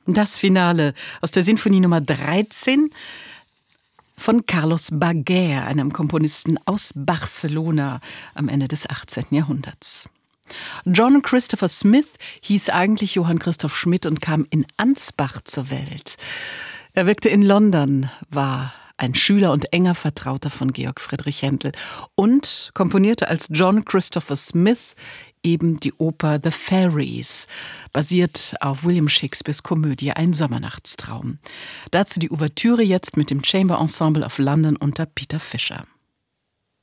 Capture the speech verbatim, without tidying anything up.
Das Finale aus der Sinfonie Nummer dreizehn von Carlos Baguer, einem Komponisten aus Barcelona am Ende des achtzehnten Jahrhunderts. John Christopher Smith hieß eigentlich Johann Christoph Schmidt und kam in Ansbach zur Welt. Er wirkte in London, war ein Schüler und enger Vertrauter von Georg Friedrich Händel und komponierte als John Christopher Smith eben die Oper The Fairies, basiert auf William Shakespeares Komödie Ein Sommernachtstraum. Dazu die Ouvertüre jetzt mit dem Chamber Ensemble of London unter Peter Fisher.